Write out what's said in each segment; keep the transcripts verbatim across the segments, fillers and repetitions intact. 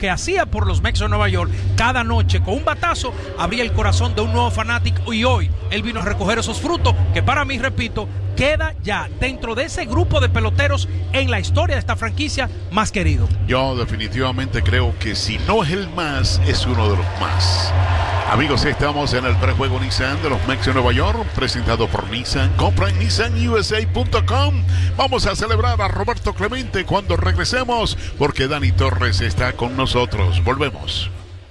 que hacía por los Mets de Nueva York cada noche con un batazo, abría el corazón de un nuevo fanático, y hoy él vino a recoger esos frutos que para mí, repito, queda ya dentro de ese grupo de peloteros en la historia de esta franquicia más querido. Yo definitivamente creo que si no es el más, es uno de los más. Amigos, estamos en el prejuego Nissan de los Mets de Nueva York, presentado por Nissan. Compra en nissan u s a punto com. Vamos a celebrar a Roberto Clemente cuando regresemos, porque Dani Torres está con nosotros. Volvemos.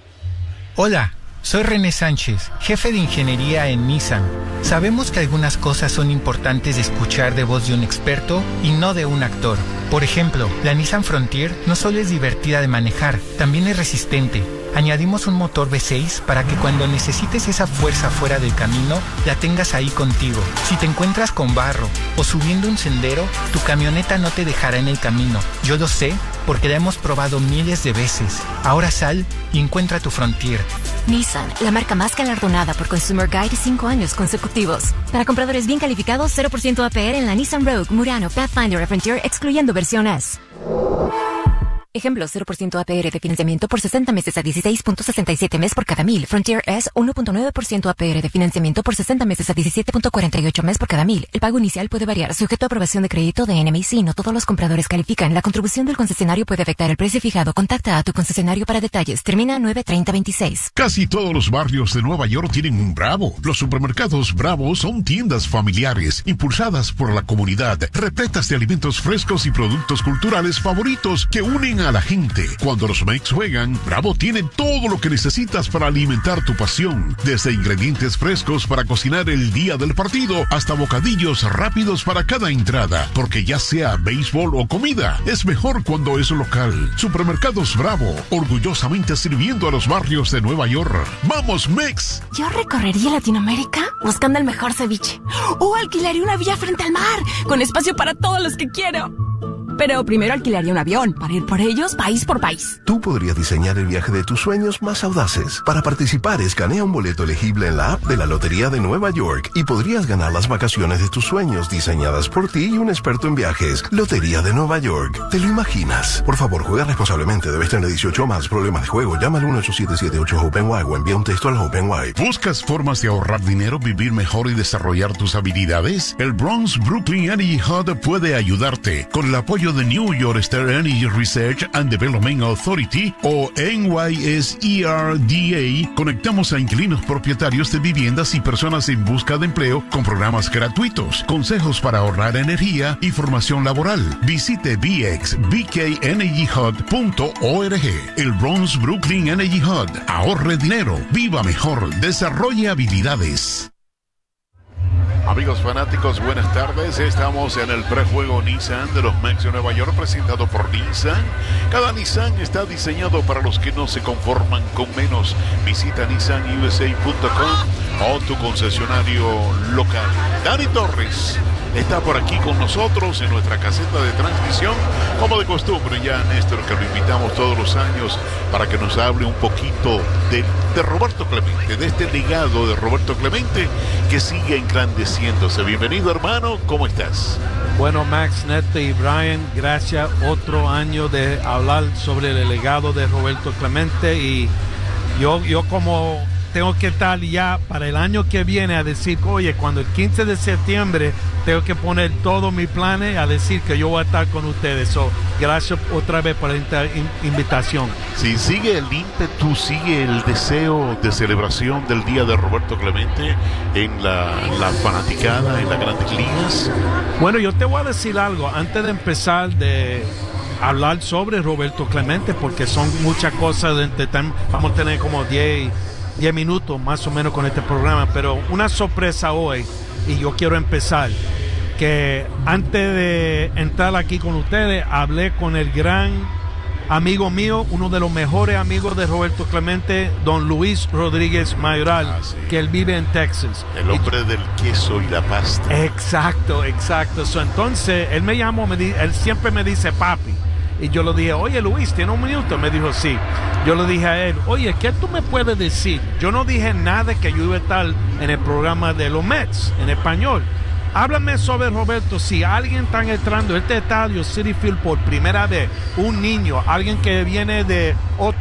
Hola, soy René Sánchez, jefe de ingeniería en Nissan. Sabemos que algunas cosas son importantes de escuchar de voz de un experto y no de un actor. Por ejemplo, la Nissan Frontier no solo es divertida de manejar, también es resistente. Añadimos un motor V seis para que cuando necesites esa fuerza fuera del camino, la tengas ahí contigo. Si te encuentras con barro o subiendo un sendero, tu camioneta no te dejará en el camino. Yo lo sé porque la hemos probado miles de veces. Ahora sal y encuentra tu Frontier. Nissan, la marca más galardonada por Consumer Guide cinco años consecutivos. Para compradores bien calificados, cero por ciento A P R en la Nissan Rogue, Murano, Pathfinder o Frontier, excluyendo versión S. Ejemplo, cero por ciento A P R de financiamiento por sesenta meses a dieciséis punto sesenta y siete mes por cada mil. Frontier S, uno punto nueve por ciento A P R de financiamiento por sesenta meses a diecisiete punto cuarenta y ocho mes por cada mil. El pago inicial puede variar, sujeto a aprobación de crédito de N M I C. No todos los compradores califican. La contribución del concesionario puede afectar el precio fijado. Contacta a tu concesionario para detalles. Termina nueve treinta veintiséis. Casi todos los barrios de Nueva York tienen un Bravo. Los supermercados Bravo son tiendas familiares, impulsadas por la comunidad, repletas de alimentos frescos y productos culturales favoritos que unen a la gente. Cuando los Mets juegan, Bravo tiene todo lo que necesitas para alimentar tu pasión. Desde ingredientes frescos para cocinar el día del partido, hasta bocadillos rápidos para cada entrada. Porque ya sea béisbol o comida, es mejor cuando es local. Supermercados Bravo, orgullosamente sirviendo a los barrios de Nueva York. ¡Vamos, Mets! Yo recorrería Latinoamérica buscando el mejor ceviche. O alquilaría una villa frente al mar, con espacio para todos los que quiero. Pero primero alquilaría un avión para ir por ellos país por país. Tú podrías diseñar el viaje de tus sueños más audaces. Para participar, escanea un boleto elegible en la app de la Lotería de Nueva York y podrías ganar las vacaciones de tus sueños diseñadas por ti y un experto en viajes. Lotería de Nueva York. ¿Te lo imaginas? Por favor, juega responsablemente. Debes tener dieciocho o más. Problemas de juego. Llama al uno ocho siete siete ocho OpenY o envía un texto al OpenY. ¿Buscas formas de ahorrar dinero, vivir mejor y desarrollar tus habilidades? El Bronx Brooklyn Energy Hub puede ayudarte con el apoyo de New York State Energy Research and Development Authority o N Y S E R D A. Conectamos a inquilinos propietarios de viviendas y personas en busca de empleo con programas gratuitos, consejos para ahorrar energía y formación laboral. Visite b x b k energy hub punto org. El Bronx Brooklyn Energy Hub. Ahorre dinero, viva mejor, desarrolle habilidades. Amigos fanáticos, buenas tardes. Estamos en el prejuego Nissan de los Mets de Nueva York, presentado por Nissan. Cada Nissan está diseñado para los que no se conforman con menos. Visita nissan u s a punto com o tu concesionario local. Dani Torres está por aquí con nosotros en nuestra caseta de transmisión, como de costumbre ya, Néstor, que lo invitamos todos los años para que nos hable un poquito de, de Roberto Clemente, de este legado de Roberto Clemente que sigue engrandeciéndose. Bienvenido, hermano, ¿cómo estás? Bueno, Max, Nete y Brian, gracias. Otro año de hablar sobre el legado de Roberto Clemente, y yo, yo como tengo que estar ya para el año que viene a decir, oye, cuando el quince de septiembre tengo que poner todos mis planes a decir que yo voy a estar con ustedes. So, gracias otra vez por la in- invitación. Sí, sigue el ímpetu, sigue el deseo de celebración del día de Roberto Clemente en la, la fanaticada, en las grandes ligas. Bueno, yo te voy a decir algo antes de empezar de hablar sobre Roberto Clemente, porque son muchas cosas. De, de, de, vamos a tener como diez minutos más o menos con este programa, pero una sorpresa hoy, y yo quiero empezar, que antes de entrar aquí con ustedes, hablé con el gran amigo mío, uno de los mejores amigos de Roberto Clemente, don Luis Rodríguez Mayoral, ah, sí. que él vive en Texas. El hombre y, del queso y la pasta. Exacto, exacto. So, entonces, él me llamó, me di, él siempre me dice papi. Y yo le dije, oye Luis, ¿tiene un minuto? Me dijo, sí. Yo le dije a él, oye, ¿qué tú me puedes decir? Yo no dije nada que yo iba a estar en el programa de los Mets, en español. Háblame sobre Roberto. Si alguien está entrando a este estadio Citi Field por primera vez, un niño, alguien que viene de otro